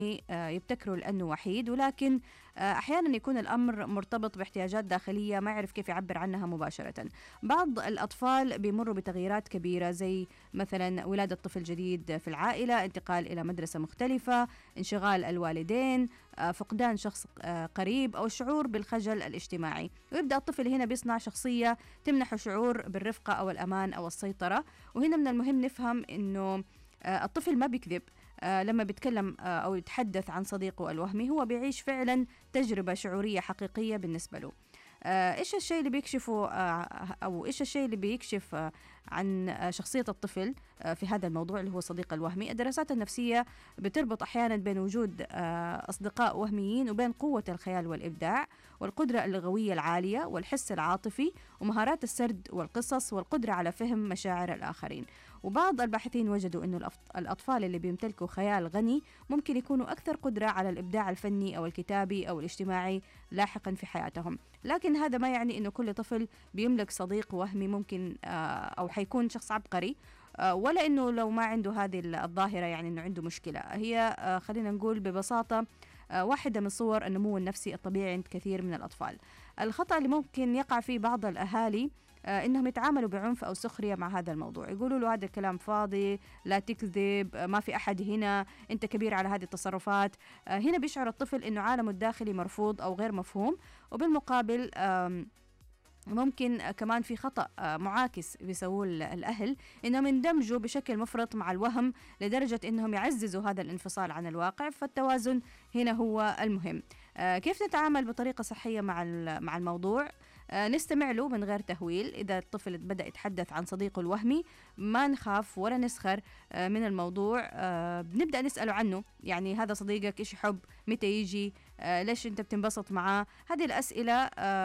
يبتكروا لأنه وحيد، ولكن أحيانا يكون الأمر مرتبط باحتياجات داخلية ما يعرف كيف يعبر عنها مباشرة. بعض الأطفال بيمروا بتغييرات كبيرة، زي مثلا ولادة طفل جديد في العائلة، انتقال إلى مدرسة مختلفة، انشغال الوالدين، فقدان شخص قريب، أو الشعور بالخجل الاجتماعي. ويبدأ الطفل هنا بيصنع شخصية تمنحه شعور بالرفقة أو الأمان أو السيطرة. وهنا من المهم نفهم أنه الطفل ما بيكذب لما بيتكلم أو يتحدث عن صديقه الوهمي، هو بيعيش فعلا تجربة شعورية حقيقية بالنسبة له. إيش الشيء اللي بيكشفه أو إيش الشيء اللي بيكشف عن شخصية الطفل في هذا الموضوع اللي هو صديق الوهمي؟ الدراسات النفسية بتربط أحيانا بين وجود أصدقاء وهميين وبين قوة الخيال والإبداع والقدرة اللغوية العالية والحس العاطفي ومهارات السرد والقصص والقدرة على فهم مشاعر الآخرين. وبعض الباحثين وجدوا أن الأطفال اللي بيمتلكوا خيال غني ممكن يكونوا أكثر قدرة على الإبداع الفني أو الكتابي أو الاجتماعي لاحقا في حياتهم. لكن هذا ما يعني أنه كل طفل بيملك صديق وهمي ممكن أو حيكون شخص عبقري، ولا أنه لو ما عنده هذه الظاهرة يعني أنه عنده مشكلة. هي خلينا نقول ببساطة واحدة من صور النمو النفسي الطبيعي عند كثير من الأطفال. الخطأ اللي ممكن يقع فيه بعض الأهالي إنهم يتعاملوا بعنف أو سخرية مع هذا الموضوع، يقولوا له هذا الكلام فاضي، لا تكذب، ما في أحد هنا، أنت كبير على هذه التصرفات. هنا بيشعر الطفل إنه عالمه الداخلي مرفوض أو غير مفهوم. وبالمقابل ممكن كمان في خطأ معاكس بيسووه الأهل، إنهم يندمجوا بشكل مفرط مع الوهم لدرجة إنهم يعززوا هذا الانفصال عن الواقع. فالتوازن هنا هو المهم. كيف نتعامل بطريقة صحية مع الموضوع؟ نستمع له من غير تهويل. إذا الطفل بدأ يتحدث عن صديقه الوهمي ما نخاف ولا نسخر من الموضوع. بنبدأ نسأله عنه، يعني هذا صديقك إيش يحب، متى يجي، ليش أنت بتنبسط معاه. هذه الأسئلة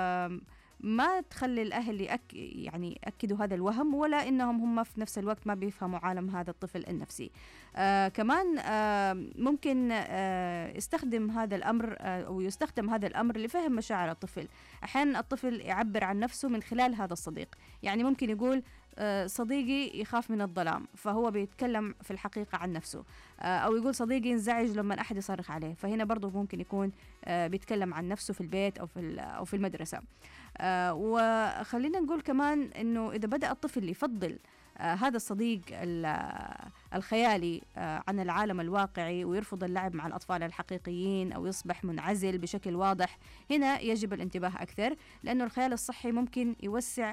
ما تخلي الأهل يعني يأكدوا هذا الوهم، ولا إنهم هم في نفس الوقت ما بيفهموا عالم هذا الطفل النفسي. كمان ممكن يستخدم هذا الأمر أو يستخدم هذا الأمر لفهم مشاعر الطفل. أحيانا الطفل يعبر عن نفسه من خلال هذا الصديق، يعني ممكن يقول صديقي يخاف من الظلام، فهو بيتكلم في الحقيقة عن نفسه. أو يقول صديقي ينزعج لما أحد يصرخ عليه، فهنا برضو ممكن يكون بيتكلم عن نفسه في البيت أو في المدرسة. وخلينا نقول كمان إنه إذا بدأ الطفل يفضل هذا الصديق الخيالي عن العالم الواقعي ويرفض اللعب مع الأطفال الحقيقيين أو يصبح منعزل بشكل واضح، هنا يجب الانتباه أكثر، لأنه الخيال الصحي ممكن يوسع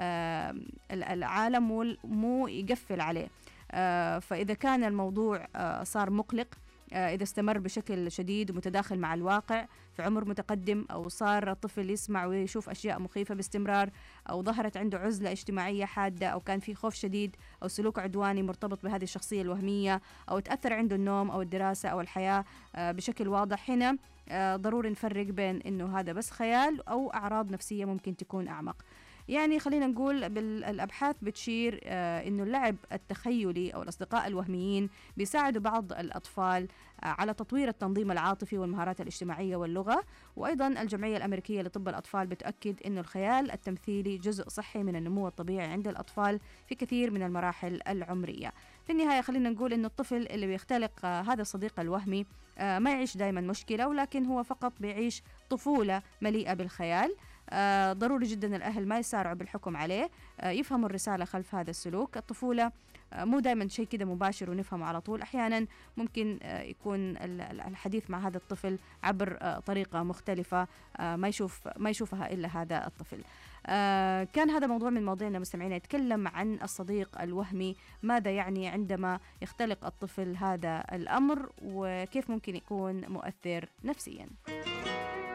العالم ومو يقفل عليه. فإذا كان الموضوع صار مقلق، إذا استمر بشكل شديد ومتداخل مع الواقع في عمر متقدم، أو صار الطفل يسمع ويشوف أشياء مخيفة باستمرار، أو ظهرت عنده عزلة اجتماعية حادة، أو كان في خوف شديد أو سلوك عدواني مرتبط بهذه الشخصية الوهمية، أو تأثر عنده النوم أو الدراسة أو الحياة بشكل واضح، هنا ضروري نفرق بين إنه هذا بس خيال أو أعراض نفسية ممكن تكون أعمق. يعني خلينا نقول بالأبحاث بتشير إنه اللعب التخيلي أو الأصدقاء الوهميين بيساعدوا بعض الأطفال على تطوير التنظيم العاطفي والمهارات الاجتماعية واللغة. وأيضا الجمعية الأمريكية لطب الأطفال بتأكد إنه الخيال التمثيلي جزء صحي من النمو الطبيعي عند الأطفال في كثير من المراحل العمرية. في النهاية خلينا نقول إنه الطفل اللي بيختلق هذا الصديق الوهمي ما يعيش دائما مشكلة، ولكن هو فقط بيعيش طفولة مليئة بالخيال. ضروري جدا الأهل ما يسارعوا بالحكم عليه، يفهموا الرسالة خلف هذا السلوك. الطفولة مو دائما شيء كده مباشر ونفهمه على طول، أحيانا ممكن يكون الحديث مع هذا الطفل عبر طريقة مختلفة ما يشوفها إلا هذا الطفل. كان هذا موضوع من مواضيعنا مستمعينا، يتكلم عن الصديق الوهمي، ماذا يعني عندما يختلق الطفل هذا الأمر، وكيف ممكن يكون مؤثر نفسيا.